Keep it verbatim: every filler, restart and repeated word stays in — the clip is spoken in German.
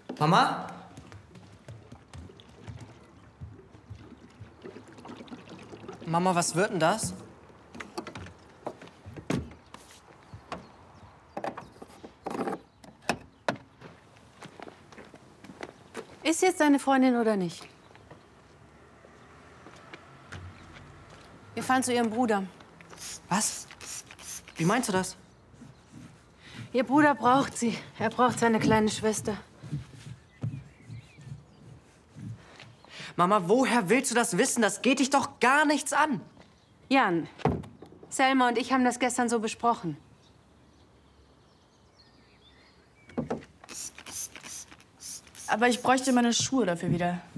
Mama? Mama, was wird denn das? Ist jetzt deine Freundin oder nicht? Wir fahren zu ihrem Bruder. Was? Wie meinst du das? Ihr Bruder braucht sie. Er braucht seine kleine Schwester. Mama, woher willst du das wissen? Das geht dich doch gar nichts an. Jan, Selma und ich haben das gestern so besprochen. Aber ich bräuchte meine Schuhe dafür wieder.